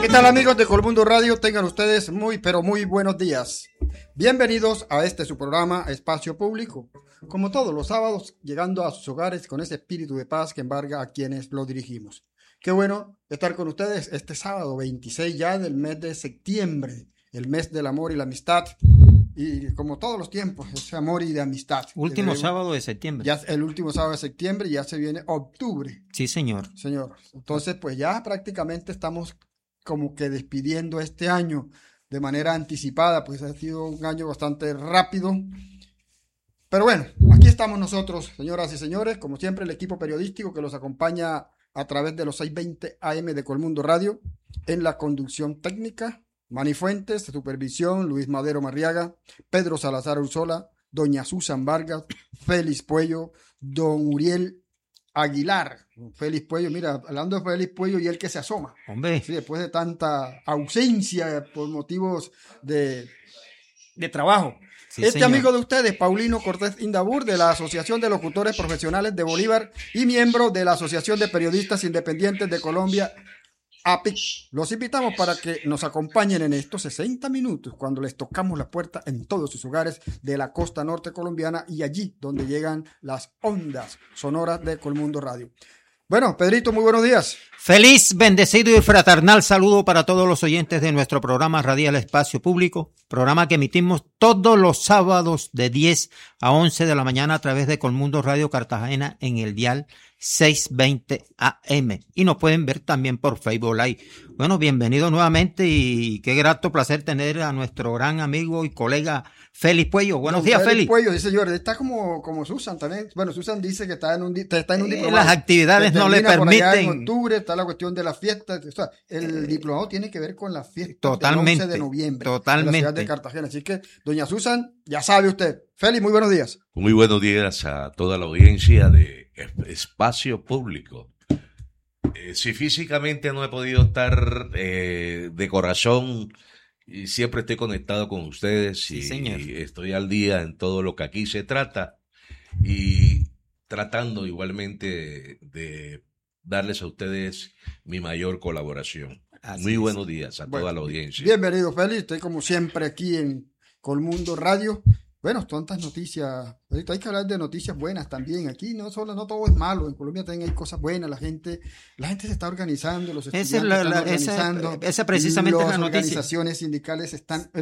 ¿Qué tal, amigos de Colmundo Radio? Tengan ustedes muy, pero muy buenos días. Bienvenidos a su programa Espacio Público. Como todos los sábados, llegando a sus hogares con ese espíritu de paz que embarga a quienes lo dirigimos. Qué bueno estar con ustedes este sábado 26 ya del mes de septiembre, el mes del amor y la amistad. Y como todos los tiempos, ese amor y de amistad. Último sábado de septiembre. Ya el último sábado de septiembre, ya se viene octubre. Sí, señor. Señor. Entonces, pues ya prácticamente estamos como que despidiendo este año de manera anticipada, pues ha sido un año bastante rápido. Pero bueno, aquí estamos nosotros, señoras y señores, como siempre el equipo periodístico que los acompaña a través de los 620 AM de Colmundo Radio, en la conducción técnica, Manny Fuentes, supervisión, Luis Madero Marriaga, Pedro Salazar Ursola, doña Susan Vargas, Félix Puello, don Uriel Aguilar. Félix Puello, mira, hablando de Félix Puello y el que se asoma. Hombre. Sí, después de tanta ausencia por motivos de trabajo. Sí, señor. Amigo de ustedes, Paulino Cortés Indabur, de la Asociación de Locutores Profesionales de Bolívar y miembro de la Asociación de Periodistas Independientes de Colombia, APIC. Los invitamos para que nos acompañen en estos 60 minutos cuando les tocamos la puerta en todos sus hogares de la costa norte colombiana y allí donde llegan las ondas sonoras de Colmundo Radio. Bueno, Pedrito, muy buenos días. Feliz, bendecido y fraternal saludo para todos los oyentes de nuestro programa Radial Espacio Público, programa que emitimos todos los sábados de 10 a 11 de la mañana a través de Colmundo Radio Cartagena en el dial 620 AM y nos pueden ver también por Facebook Live. Bueno, bienvenido nuevamente y qué grato placer tener a nuestro gran amigo y colega Félix Puello. Buenos días, Félix. Puello, sí, señor. Está como Susan también. Bueno, Susan dice que está en un diplomado. Las actividades no le permiten. En octubre está la cuestión de las fiestas. O sea, el diplomado tiene que ver con las fiestas totalmente, del 11 de noviembre. Totalmente. En la ciudad de Cartagena. Así que, doña Susan, ya sabe usted. Félix, muy buenos días. Muy buenos días a toda la audiencia de Espacio Público. Si físicamente no he podido estar de corazón, y siempre estoy conectado con ustedes sí, y estoy al día en todo lo que aquí se trata y tratando igualmente de darles a ustedes mi mayor colaboración. Muy buenos días a toda la audiencia. Bienvenido, Félix. Estoy como siempre aquí en Colmundo Radio. Bueno, tantas noticias. Hay que hablar de noticias buenas también. Aquí no todo es malo. En Colombia también hay cosas buenas. La gente se está organizando. Los estudiantes están organizando. Esa precisamente es la noticia. Las organizaciones sindicales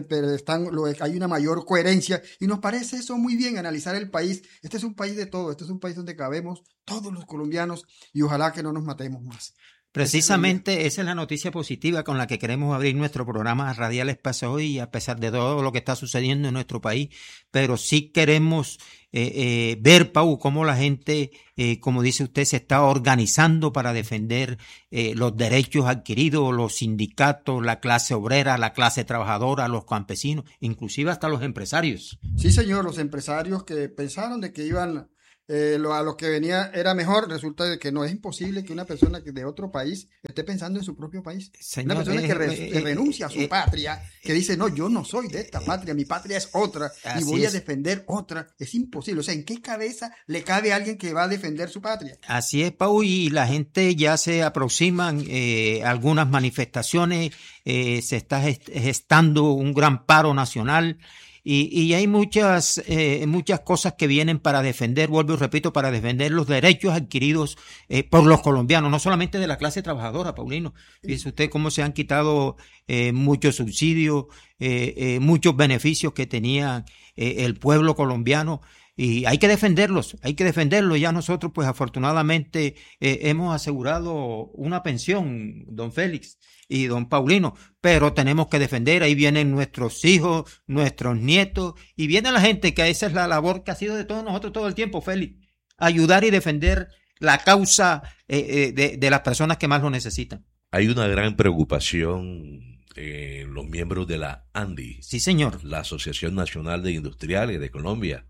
hay una mayor coherencia. Y nos parece eso muy bien, analizar el país. Este es un país de todo. Este es un país donde cabemos todos los colombianos y ojalá que no nos matemos más. Precisamente esa es la noticia positiva con la que queremos abrir nuestro programa Radial Espacio hoy, a pesar de todo lo que está sucediendo en nuestro país, pero sí queremos ver, Pau, cómo la gente, como dice usted, se está organizando para defender los derechos adquiridos, los sindicatos, la clase obrera, la clase trabajadora, los campesinos, inclusive hasta los empresarios. Sí, señor, los empresarios que pensaron de que iban... a lo que venía era mejor, resulta de que no es imposible que una persona que de otro país esté pensando en su propio país. Señor, una persona que renuncia a su patria, que dice, no, yo no soy de esta patria, mi patria es otra y voy a defender otra. Es imposible. O sea, ¿en qué cabeza le cabe a alguien que va a defender su patria? Así es, Pau, y la gente ya se aproximan algunas manifestaciones, se está gestando un gran paro nacional. Y hay muchas cosas que vienen para defender, vuelvo y repito, para defender los derechos adquiridos por los colombianos, no solamente de la clase trabajadora, Paulino. Fíjese usted cómo se han quitado muchos subsidios, muchos beneficios que tenía el pueblo colombiano. Y hay que defenderlos. Ya nosotros, pues afortunadamente, hemos asegurado una pensión, don Félix y don Paulino, pero tenemos que defender. Ahí vienen nuestros hijos, nuestros nietos, y viene la gente, que esa es la labor que ha sido de todos nosotros todo el tiempo, Félix. Ayudar y defender la causa de las personas que más lo necesitan. Hay una gran preocupación los miembros de la ANDI. Sí, señor. La Asociación Nacional de Industriales de Colombia,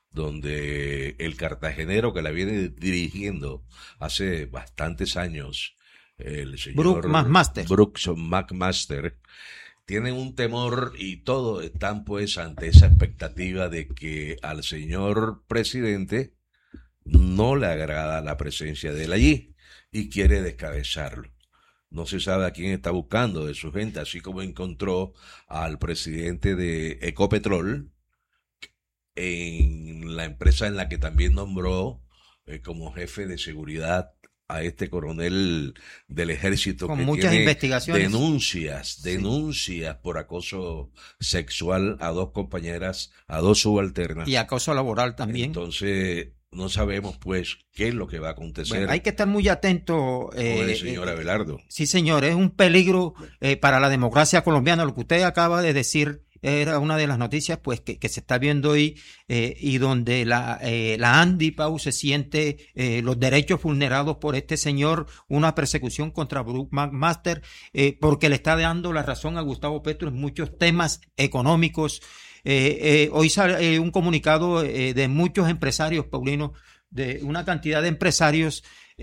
donde el cartagenero que la viene dirigiendo hace bastantes años, el señor Brooks McMaster, tienen un temor y todos están pues ante esa expectativa de que al señor presidente no le agrada la presencia de él allí y quiere descabezarlo. no se sabe a quién está buscando de su gente, así como encontró al presidente de Ecopetrol en la empresa en la que también nombró como jefe de seguridad a este coronel del ejército con que muchas tiene investigaciones, denuncias por acoso sexual a 2 compañeras, a 2 subalternas. Y acoso laboral también. Entonces, no sabemos pues qué es lo que va a acontecer. Bueno, hay que estar muy atento. Con el señor Abelardo. Sí, señor, es un peligro para la democracia colombiana. Lo que usted acaba de decir era una de las noticias pues que se está viendo hoy y donde la Andy Pau se siente los derechos vulnerados por este señor, una persecución contra Brook McMaster porque le está dando la razón a Gustavo Petro en muchos temas económicos. Hoy sale un comunicado de muchos empresarios, Paulino, de una cantidad de empresarios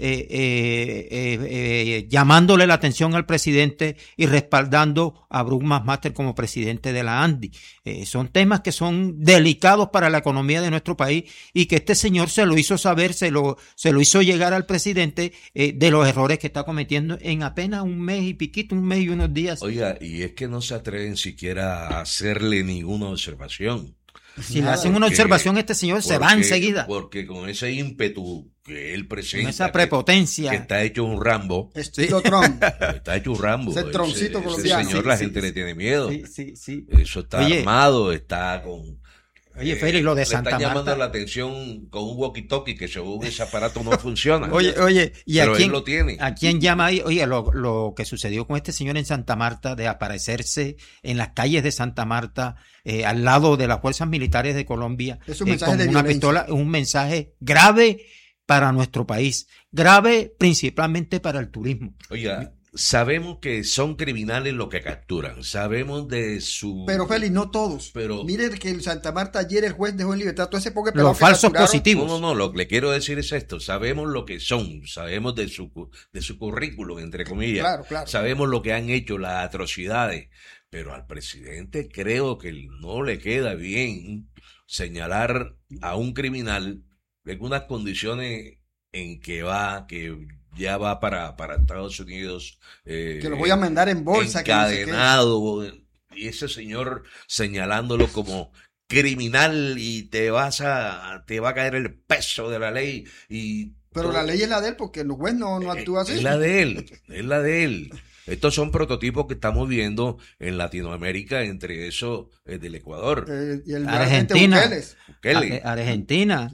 llamándole la atención al presidente y respaldando a Brook McMaster como presidente de la ANDI. Son temas que son delicados para la economía de nuestro país y que este señor se lo hizo saber, se lo hizo llegar al presidente de los errores que está cometiendo en apenas un mes y piquito, un mes y unos días. Oiga, y es que no se atreven siquiera a hacerle ninguna observación. Si le hacen una observación, este señor se va enseguida. Porque con ese ímpetu que él presenta, con esa prepotencia, que está hecho un Rambo. Estilo Trump. Está hecho un Rambo. Ese troncito colombiano. Ese señor, la gente le tiene miedo. Sí. Eso está armado, está con... Oye, Félix, lo de Santa Marta. Le están llamando la atención con un walkie-talkie que según ese aparato no funciona. Oye, ¿y pero a quién, él lo tiene? ¿A quién llama ahí? Oye, lo que sucedió con este señor en Santa Marta, de aparecerse en las calles de Santa Marta, al lado de las fuerzas militares de Colombia, es un mensaje con de una violencia. pistola, un mensaje grave para nuestro país, grave principalmente para el turismo. Oiga, sabemos que son criminales los que capturan, sabemos de su... Pero Félix, no todos. Pero... Mire que en Santa Marta ayer el juez dejó en libertad todo ese poco los falsos positivos. No, lo que le quiero decir es esto, sabemos lo que son, sabemos de su currículum, entre comillas, claro. Sabemos lo que han hecho, las atrocidades, pero al presidente creo que no le queda bien señalar a un criminal en unas condiciones en que ya va para Estados Unidos. Que lo voy a mandar en bolsa. Encadenado. Y ese señor señalándolo como criminal y te va a caer el peso de la ley. Pero todo. La ley es la de él porque el juez no actúa así. Es la de él. Estos son prototipos que estamos viendo en Latinoamérica, entre eso del Ecuador. Y el Argentina. Bukele. Argentina.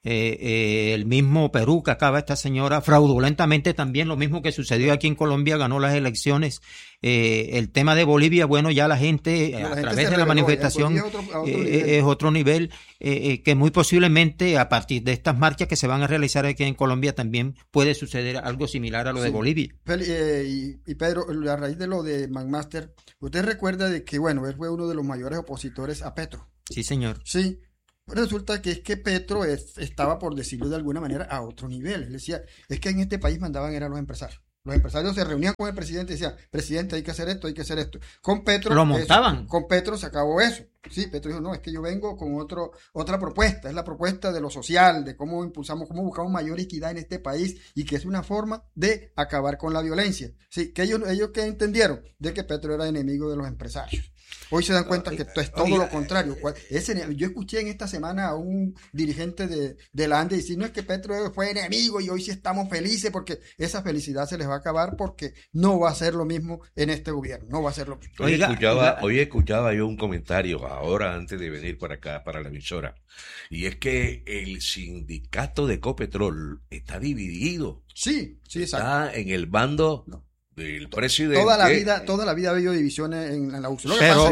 El mismo Perú, que acaba esta señora fraudulentamente también, lo mismo que sucedió aquí en Colombia, ganó las elecciones. El tema de Bolivia, bueno, ya la gente a través de la manifestación es otro nivel, que muy posiblemente a partir de estas marchas que se van a realizar aquí en Colombia también puede suceder algo similar a lo de Bolivia. Y Pedro, a raíz de lo de McMaster, usted recuerda de que, bueno, él fue uno de los mayores opositores a Petro. Sí, señor. Sí. Resulta que es que Petro estaba, por decirlo de alguna manera, a otro nivel. Él decía, es que en este país mandaban eran los empresarios. Los empresarios se reunían con el presidente y decían, presidente, hay que hacer esto, hay que hacer esto. Con Petro... Lo montaban. Con Petro se acabó eso. Sí, Petro dijo, no, es que yo vengo con otra propuesta. Es la propuesta de lo social, de cómo impulsamos, cómo buscamos mayor equidad en este país y que es una forma de acabar con la violencia. Sí, que ellos que entendieron de que Petro era enemigo de los empresarios. Hoy se dan cuenta que es todo lo contrario. Yo escuché en esta semana a un dirigente de la ANDE decir, no es que Petro fue enemigo y hoy sí estamos felices porque esa felicidad se les va a acabar porque no va a ser lo mismo en este gobierno, no va a ser lo mismo. Hoy escuchaba yo un comentario ahora antes de venir para acá, para la emisora, y es que el sindicato de Ecopetrol está dividido. Sí, exacto. Está en el bando... del presidente. Toda la vida ha habido divisiones en la UCE.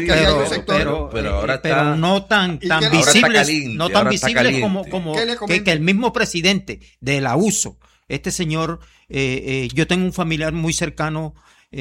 Pero ahora está, no tan visibles, como que el mismo presidente de la USO, este señor, yo tengo un familiar muy cercano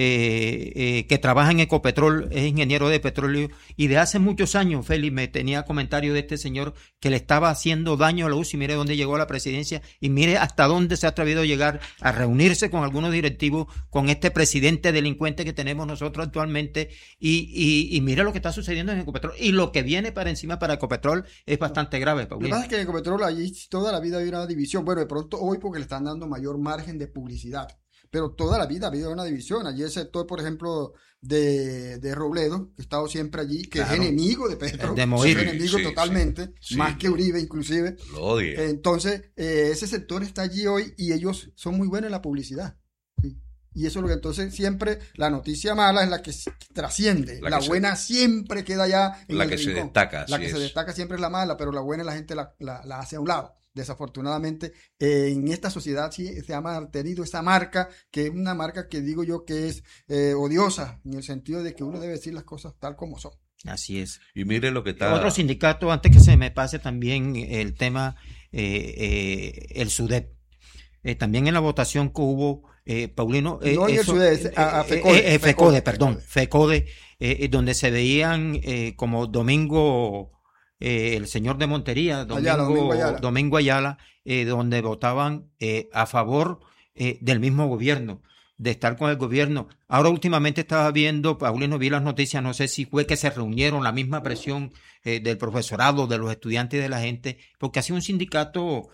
que trabaja en Ecopetrol, es ingeniero de petróleo, y de hace muchos años, Félix, me tenía comentario de este señor que le estaba haciendo daño a la UCI. Mire dónde llegó a la presidencia y mire hasta dónde se ha atrevido a llegar a reunirse con algunos directivos, con este presidente delincuente que tenemos nosotros actualmente, y mire lo que está sucediendo en Ecopetrol, y lo que viene para encima para Ecopetrol es bastante grave, Paulino. Lo que pasa es que en Ecopetrol allí toda la vida había una división, bueno, de pronto hoy porque le están dando mayor margen de publicidad. pero toda la vida ha habido una división. Allí el sector, por ejemplo, de Robledo, que ha estado siempre allí, que es enemigo de Petro, de Moir. es enemigo totalmente, más que Uribe inclusive. Lo odia. Entonces, ese sector está allí hoy y ellos son muy buenos en la publicidad. ¿Sí? Y eso es lo que entonces siempre, la noticia mala es la que trasciende, la buena siempre queda allá en la el que rincón. se destaca. La que se destaca siempre es la mala, pero la buena la gente la hace a un lado. Desafortunadamente, en esta sociedad sí se ha mantenido esa marca, que es una marca que digo yo que es odiosa, en el sentido de que uno debe decir las cosas tal como son. Así es. Y mire lo que está... Otro sindicato, antes que se me pase también el tema, el SUDEP. También en la votación que hubo, Paulino... no en el SUDEP, FECODE, donde se veían como Domingo... el señor de Montería, Domingo Ayala, donde votaban a favor del mismo gobierno, de estar con el gobierno. Ahora últimamente estaba viendo, Paulino, vi las noticias, no sé si fue que se reunieron, la misma presión del profesorado, de los estudiantes y de la gente, porque ha sido un sindicato,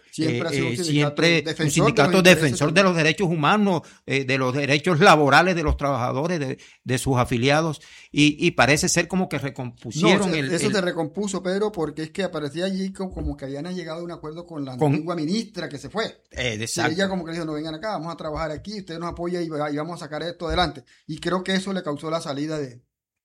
un sindicato defensor de los derechos humanos, de los derechos laborales de los trabajadores, de sus afiliados, y parece ser como que recompusieron eso se recompuso, Pedro, porque es que aparecía allí como que habían llegado a un acuerdo con la antigua ministra que se fue. Exacto. Y ella como que dijo, no vengan acá, vamos a trabajar aquí, ustedes nos apoyan y vamos a sacar esto adelante. Y creo que eso le causó la salida del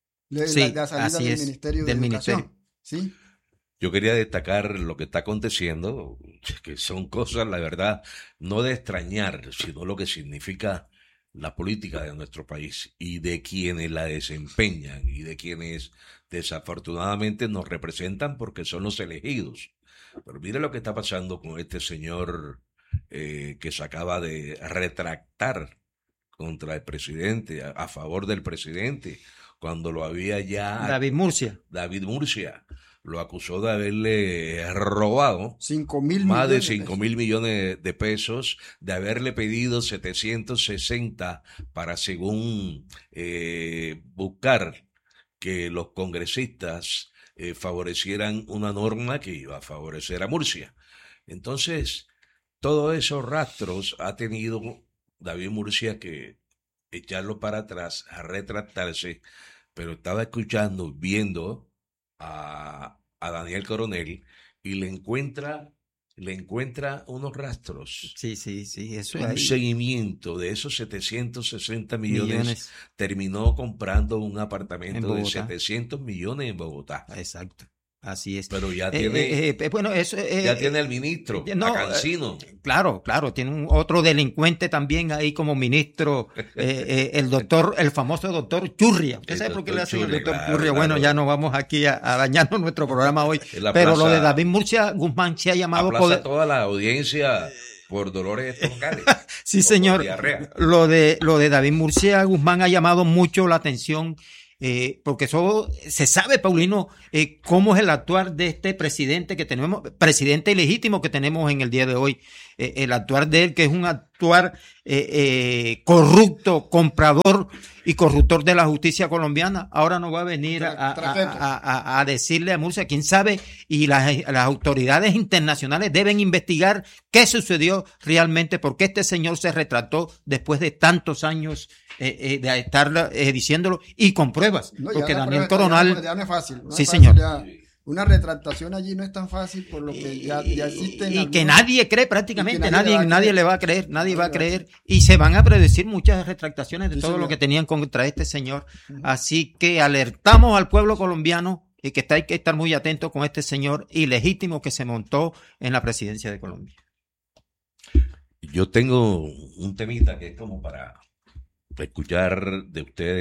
Ministerio de Educación. ¿Sí? Yo quería destacar lo que está aconteciendo, que son cosas, la verdad, no de extrañar, sino lo que significa la política de nuestro país y de quienes la desempeñan y de quienes desafortunadamente nos representan porque son los elegidos. Pero mire lo que está pasando con este señor que se acaba de retractar contra el presidente, a favor del presidente, cuando lo había ya... David Murcia lo acusó de haberle robado más de 5,000 millones de pesos, de haberle pedido 760 para, según buscar que los congresistas favorecieran una norma que iba a favorecer a Murcia. Entonces, todos esos rastros ha tenido David Murcia que echarlo para atrás, a retractarse, pero estaba escuchando, viendo a Daniel Coronel y le encuentra unos rastros. Sí, eso un seguimiento de esos 760 millones. Terminó comprando un apartamento de 700 millones en Bogotá. Exacto. Así es. Pero ya tiene, ya tiene al ministro, a Cancino. Claro, tiene otro delincuente también ahí como ministro, el famoso doctor Churria. ¿Usted sabe por qué le hacen el doctor Churria? Claro. Bueno, ya no vamos aquí a dañarnos nuestro programa hoy. Pero lo de David Murcia Guzmán se ha llamado... toda la audiencia por dolores estomacales. Sí, señor. Lo de David Murcia Guzmán ha llamado mucho la atención. Porque eso se sabe, Paulino, cómo es el actuar de este presidente que tenemos, presidente ilegítimo que tenemos en el día de hoy, el actuar de él, que es un actuar corrupto, comprador y corruptor de la justicia colombiana. Ahora no va a venir a decirle a Murcia, quién sabe, y las autoridades internacionales deben investigar qué sucedió realmente, porque este señor se retrató después de tantos años de estar diciéndolo y con pruebas, porque Daniel Coronel... Ya no es fácil. Sí, señor. Una retractación allí no es tan fácil por lo que ya existen. Y que nadie cree prácticamente, nadie le va a creer, nadie va a creer. Y se van a predecir muchas retractaciones de todo lo que tenían contra este señor. Así que alertamos al pueblo colombiano y que hay que estar muy atento con este señor ilegítimo que se montó en la presidencia de Colombia. Yo tengo un temita que es como para escuchar de ustedes.